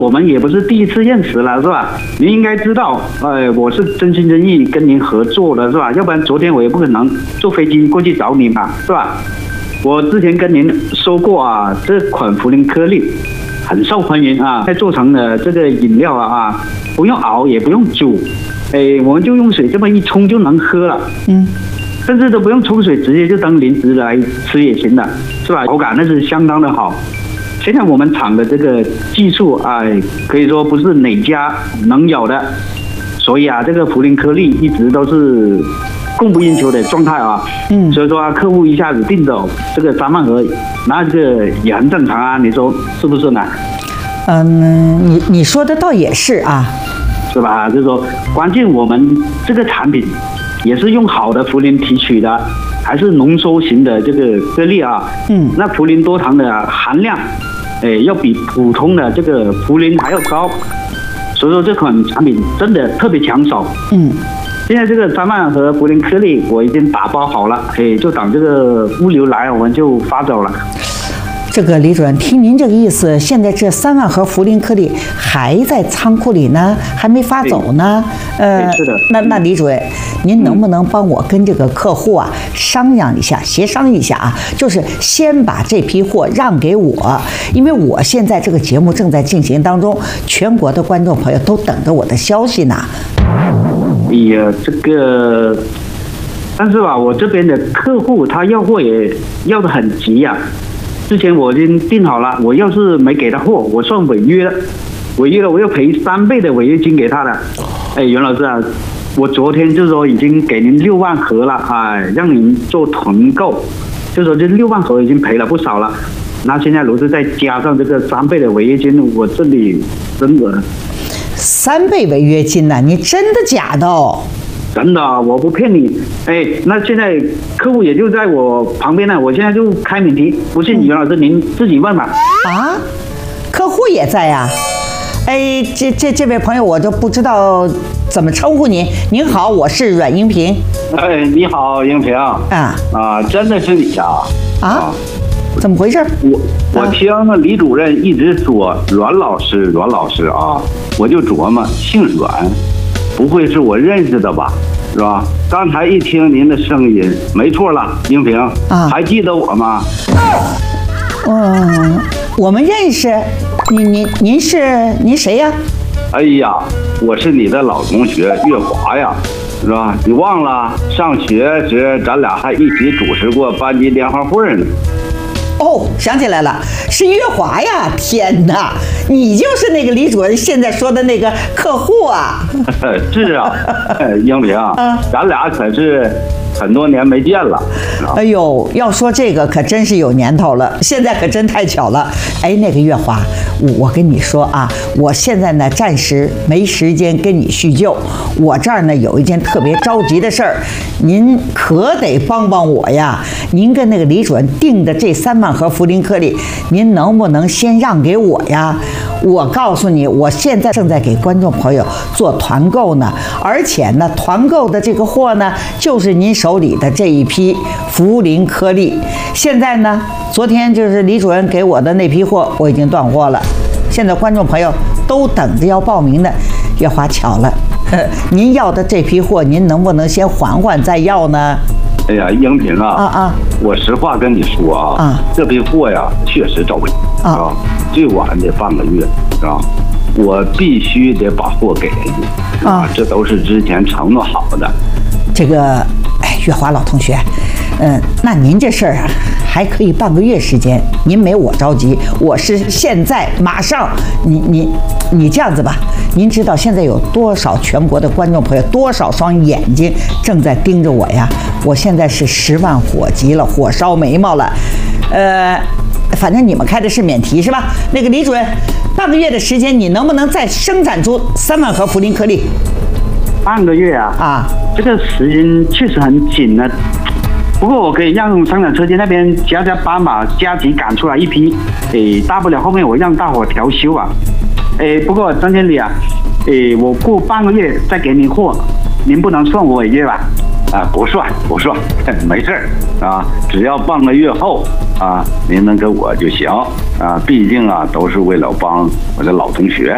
我们也不是第一次认识了，是吧？您应该知道，我是真心真意跟您合作的，是吧？要不然昨天我也不可能坐飞机过去找你嘛，是吧？我之前跟您说过啊，这款茯苓颗粒很受欢迎啊，在做成的这个饮料啊，不用熬也不用煮，我们就用水这么一冲就能喝了，甚至都不用冲水，直接就当零食来吃也行的，是吧？口感那是相当的好。现在我们厂的这个技术可以说不是哪家能有的，所以啊，这个茯苓颗粒一直都是供不应求的状态啊。所以说啊，客户一下子订走这个3万盒，那这个也很正常啊，你说是不是呢？ 你说的倒也是啊， 是吧？就是说，关键我们这个产品也是用好的茯苓提取的，还是浓缩型的这个颗粒啊。那茯苓多糖的含量。要比普通的这个茯苓还要高，所以说这款产品真的特别抢手。现在这个3万盒茯苓颗粒我已经打包好了，就等这个物流来，我们就发走了。 这个李主任，听您这个意思，现在这3万盒茯苓颗粒还在仓库里呢，还没发走呢。 是的。 那李主任，您能不能帮我跟这个客户啊商量一下，协商一下啊？就是先把这批货让给我，因为我现在这个节目正在进行当中，全国的观众朋友都等着我的消息呢。 哎呀，这个，但是吧，我这边的客户他要货也要得很急呀。之前我已经订好了，我要是没给他货，我算违约了，违约了我要赔3倍的违约金给他的。袁老师啊，我昨天就说已经给您6万盒了，让您做团购，就说这6万盒已经赔了不少了。那现在如果再加上这个3倍的违约金，我这里真的 3倍违约金呢？你真的假的哦？ 真的，我不骗你。那现在客户也就在我旁边呢，我现在就开免提，不信袁老师您自己问吧。 啊，客户也在呀？这位朋友我都不知道怎么称呼您。您好，我是阮英平。 你好，英平。真的是你啊？ 怎么回事？ 我听李主任一直说阮老师啊，我就琢磨姓阮。不会是我认识的吧，是吧？刚才一听您的声音，没错了，英平，还记得我吗？ 我们认识。您谁呀？ 哎呀，我是你的老同学月华呀，是吧？你忘了上学时咱俩还一起主持过班级联欢会呢。 想起来了，是月华呀！天哪，你就是那个李主任现在说的那个客户啊！ 是啊，英平，咱俩可是很多年没见了。 哎呦，要说这个可真是有年头了，现在可真太巧了。那个月华，我跟你说啊，我现在呢暂时没时间跟你叙旧，我这儿呢有一件特别着急的事儿，您可得帮帮我呀！您跟那个李主任订的这3万盒茯苓颗粒，您能不能先让给我呀？我告诉你，我现在正在给观众朋友做团购呢，而且呢，团购的这个货呢，就是您手里的这一批茯苓颗粒。现在呢，昨天就是李主任给我的那批货，我已经断货了。现在观众朋友都等着要报名呢。月华，巧了，您要的这批货，您能不能先缓缓再要呢？ 哎呀，英平我实话跟你说这批货呀确实着急最晚得半个月，是吧？我必须得把货给人家这都是之前承诺好的。 这个，月华老同学，那您这事儿还可以半个月时间，您没我着急，我是现在马上。你这样子吧，您知道现在有多少全国的观众朋友，多少双眼睛正在盯着我呀？我现在是10万火急了，火烧眉毛了。反正你们开的是免提是吧？那个李主任，半个月的时间，你能不能再生产出3万盒茯苓颗粒？ 半个月这个时间确实很紧呢。不过我可以让生产车间那边加班吧，加急赶出来一批，大不了后面我让大伙调休啊。不过张经理啊，我过半个月再给您货，您不能算我违约吧？不算，没事只要半个月后您能给我就行毕竟都是为了帮我的老同学。